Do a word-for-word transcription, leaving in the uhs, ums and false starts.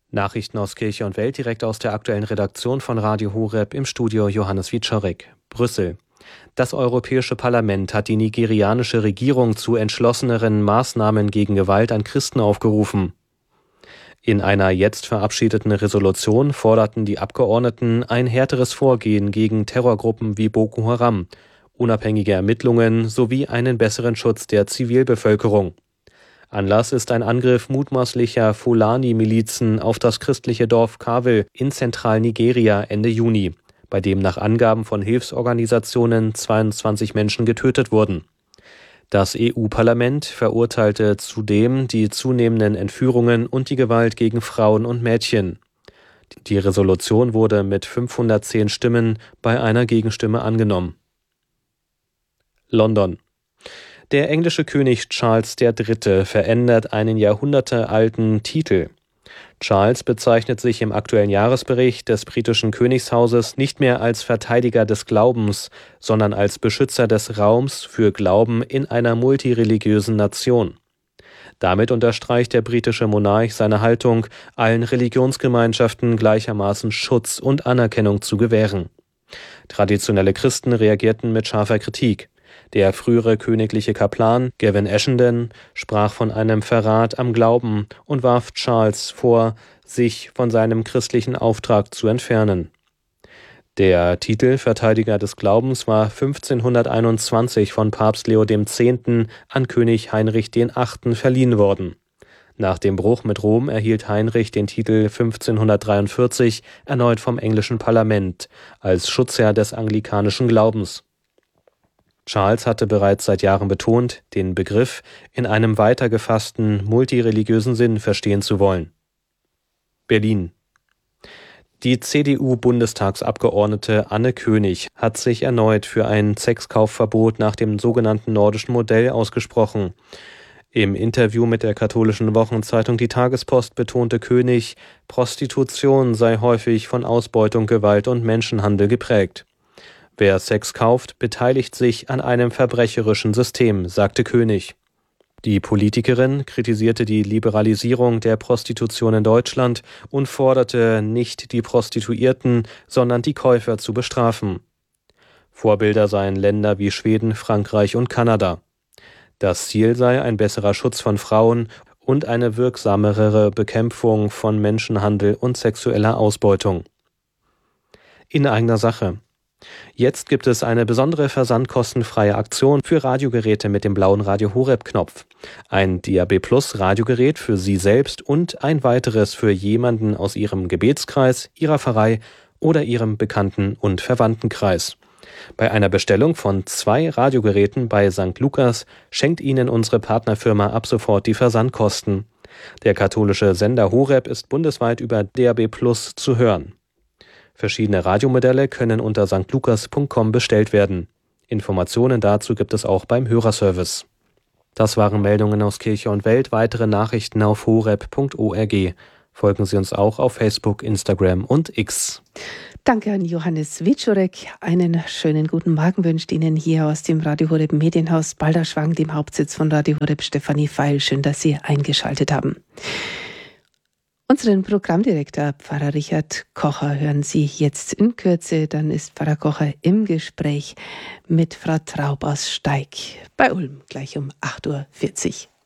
Nachrichten aus Kirche und Welt direkt aus der aktuellen Redaktion von Radio Horeb, im Studio Johannes Wieczorek. Brüssel. Das Europäische Parlament hat die nigerianische Regierung zu entschlosseneren Maßnahmen gegen Gewalt an Christen aufgerufen. In einer jetzt verabschiedeten Resolution forderten die Abgeordneten ein härteres Vorgehen gegen Terrorgruppen wie Boko Haram, unabhängige Ermittlungen sowie einen besseren Schutz der Zivilbevölkerung. Anlass ist ein Angriff mutmaßlicher Fulani-Milizen auf das christliche Dorf Kawel in Zentralnigeria Ende Juni, bei dem nach Angaben von Hilfsorganisationen zweiundzwanzig Menschen getötet wurden. Das E U-Parlament verurteilte zudem die zunehmenden Entführungen und die Gewalt gegen Frauen und Mädchen. Die Resolution wurde mit fünfhundertzehn Stimmen bei einer Gegenstimme angenommen. London. Der englische König Charles der Dritte verändert einen jahrhundertealten Titel. Charles bezeichnet sich im aktuellen Jahresbericht des britischen Königshauses nicht mehr als Verteidiger des Glaubens, sondern als Beschützer des Raums für Glauben in einer multireligiösen Nation. Damit unterstreicht der britische Monarch seine Haltung, allen Religionsgemeinschaften gleichermaßen Schutz und Anerkennung zu gewähren. Traditionelle Christen reagierten mit scharfer Kritik. Der frühere königliche Kaplan Gavin Ashenden sprach von einem Verrat am Glauben und warf Charles vor, sich von seinem christlichen Auftrag zu entfernen. Der Titel Verteidiger des Glaubens war fünfzehnhunderteinundzwanzig von Papst Leo der Zehnte an König Heinrich der Achte verliehen worden. Nach dem Bruch mit Rom erhielt Heinrich den Titel fünfzehnhundertdreiundvierzig erneut vom englischen Parlament als Schutzherr des anglikanischen Glaubens. Charles hatte bereits seit Jahren betont, den Begriff in einem weiter gefassten, multireligiösen Sinn verstehen zu wollen. Berlin. Die C D U-Bundestagsabgeordnete Anne König hat sich erneut für ein Sexkaufverbot nach dem sogenannten nordischen Modell ausgesprochen. Im Interview mit der katholischen Wochenzeitung Die Tagespost betonte König, Prostitution sei häufig von Ausbeutung, Gewalt und Menschenhandel geprägt. Wer Sex kauft, beteiligt sich an einem verbrecherischen System, sagte König. Die Politikerin kritisierte die Liberalisierung der Prostitution in Deutschland und forderte, nicht die Prostituierten, sondern die Käufer zu bestrafen. Vorbilder seien Länder wie Schweden, Frankreich und Kanada. Das Ziel sei ein besserer Schutz von Frauen und eine wirksamere Bekämpfung von Menschenhandel und sexueller Ausbeutung. In eigener Sache. Jetzt gibt es eine besondere versandkostenfreie Aktion für Radiogeräte mit dem blauen Radio Horeb-Knopf. Ein D A B Plus Radiogerät für Sie selbst und ein weiteres für jemanden aus Ihrem Gebetskreis, Ihrer Pfarrei oder Ihrem Bekannten- und Verwandtenkreis. Bei einer Bestellung von zwei Radiogeräten bei Sankt Lukas schenkt Ihnen unsere Partnerfirma ab sofort die Versandkosten. Der katholische Sender Horeb ist bundesweit über D A B Plus zu hören. Verschiedene Radiomodelle können unter sanktlukas punkt com bestellt werden. Informationen dazu gibt es auch beim Hörerservice. Das waren Meldungen aus Kirche und Welt. Weitere Nachrichten auf horeb punkt org. Folgen Sie uns auch auf Facebook, Instagram und X. Danke an Johannes Wieczorek. Einen schönen guten Morgen wünscht Ihnen hier aus dem Radio Horeb Medienhaus Balderschwang, dem Hauptsitz von Radio Horeb, Stefanie Feil. Schön, dass Sie eingeschaltet haben. Unseren Programmdirektor Pfarrer Richard Kocher hören Sie jetzt in Kürze. Dann ist Pfarrer Kocher im Gespräch mit Frau Traub aus Steig bei Ulm, gleich um acht Uhr vierzig.